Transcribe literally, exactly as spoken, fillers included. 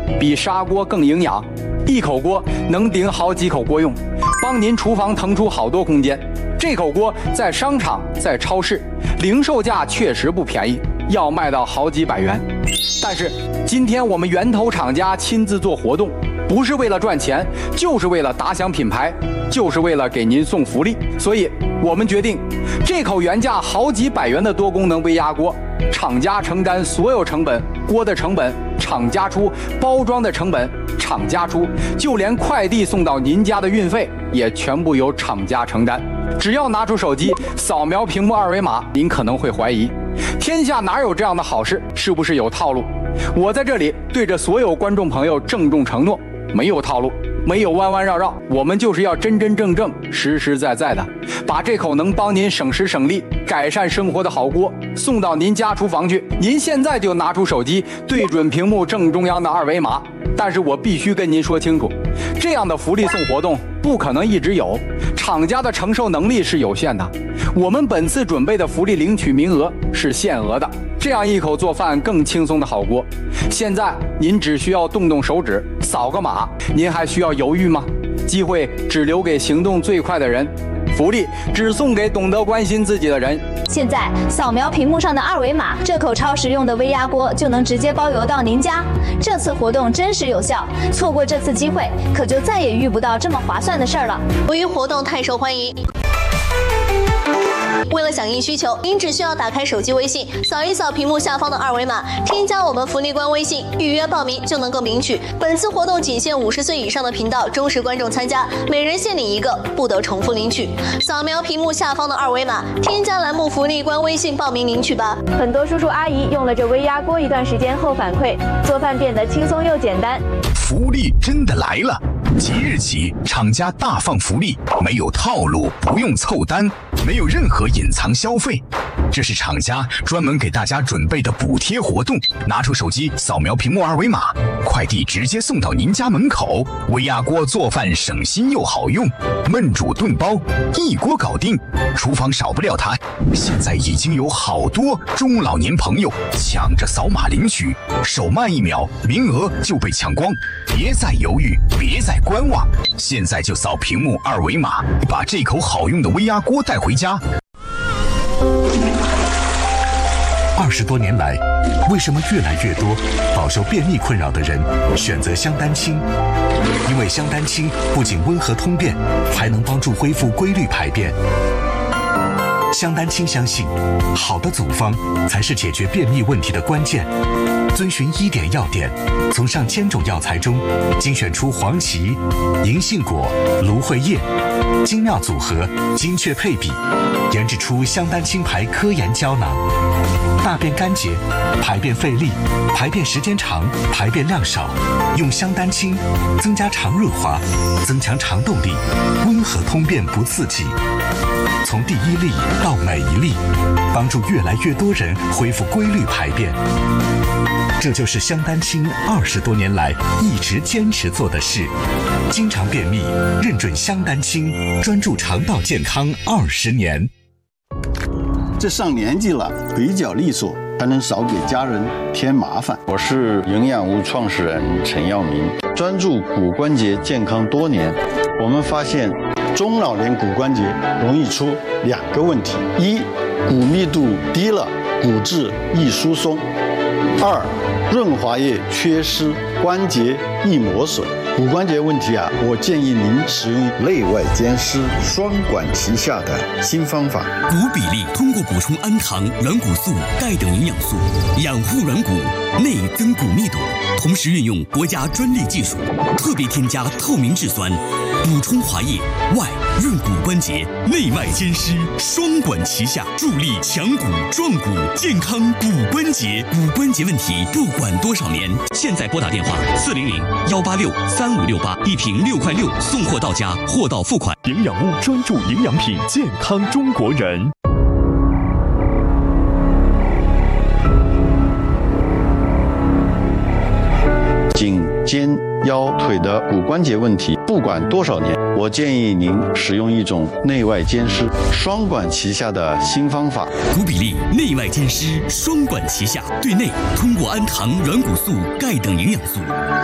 比砂锅更营养，一口锅能顶好几口锅用，帮您厨房腾出好多空间。这口锅在商场、在超市，零售价确实不便宜，要卖到好几百元。但是今天我们源头厂家亲自做活动，不是为了赚钱，就是为了打响品牌，就是为了给您送福利。所以我们决定，这口原价好几百元的多功能微压锅，厂家承担所有成本，锅的成本厂家出，包装的成本厂家出，就连快递送到您家的运费也全部由厂家承担。只要拿出手机扫描屏幕二维码，您可能会怀疑，天下哪有这样的好事？是不是有套路？我在这里对着所有观众朋友郑重承诺，没有套路，没有弯弯绕绕，我们就是要真真正正、实实在在的把这口能帮您省时省力、改善生活的好锅送到您家厨房去。您现在就拿出手机，对准屏幕正中央的二维码。但是我必须跟您说清楚，这样的福利送活动不可能一直有，厂家的承受能力是有限的。我们本次准备的福利领取名额是限额的，这样一口做饭更轻松的好锅，现在您只需要动动手指，扫个码，您还需要犹豫吗？机会只留给行动最快的人，福利只送给懂得关心自己的人。 现在扫描屏幕上的二维码，这口超实用的微压锅就能直接包邮到您家。这次活动真实有效，错过这次机会，可就再也遇不到这么划算的事儿了。 由于活动太受欢迎，为了响应需求，您只需要打开手机微信，扫一扫屏幕下方的二维码，添加我们福利官微信，预约报名就能够领取。本次活动仅限五十岁以上的频道忠实观众参加，每人限领一个，不得重复领取。扫描屏幕下方的二维码，添加栏目福利官微信报名领取吧。 很多叔叔阿姨用了这微压锅一段时间后反馈，做饭变得轻松又简单。 福利真的来了！即日起，厂家大放福利，没有套路，不用凑单，没有任何隐藏消费。这是厂家专门给大家准备的补贴活动，拿出手机扫描屏幕二维码，快递直接送到您家门口。微压锅做饭省心又好用，焖煮炖煲一锅搞定，厨房少不了它。现在已经有好多中老年朋友抢着扫码领取，手慢一秒，名额就被抢光。别再犹豫，别再观望，现在就扫屏幕二维码，把这口好用的微压锅带回家。 二十多年来，为什么越来越多饱受便秘困扰的人选择香丹清？因为香丹清不仅温和通便，还能帮助恢复规律排便。香丹清相信，好的组方才是解决便秘问题的关键。遵循医典要点，从上千种药材中精选出黄芪、银杏果、芦荟叶，精妙组合，精确配比，研制出香丹清牌科研胶囊。大便干结、排便费力、排便时间长、排便量少，用香丹清增加肠润滑，增强肠动力，温和通便不刺激。从第一粒到每一粒，帮助越来越多人恢复规律排便。这就是香丹清二十多年来一直坚持做的事。经常便秘，认准香丹清，专注肠道健康二十年。 这上年纪了，腿脚利索，才能少给家人添麻烦。 我是营养屋创始人陈耀明，专注骨关节健康多年。我们发现，中老年骨关节容易出两个问题：一，骨密度低了，骨质易疏松；二，润滑液缺失，关节易磨损。骨关节问题啊，我建议您使用内外兼施、双管齐下的新方法。 骨比例通过补充氨糖、软骨素、钙等营养素，养护软骨，内增骨密度，同时运用国家专利技术，特别添加透明质酸，补充滑液，外润骨关节，内外兼施，双管齐下，助力强骨壮骨，健康骨关节。骨关节问题不管多少年，现在拨打电话四零零幺八六三五六八，一瓶六块六，送货到家，货到付款。 营养屋专注营养品，健康中国人。 颈、肩、腰、腿的骨关节问题，不管多少年，我建议您使用一种内外兼施、双管齐下的新方法。 骨比例内外兼施，双管齐下，对内通过氨糖、软骨素、钙等营养素。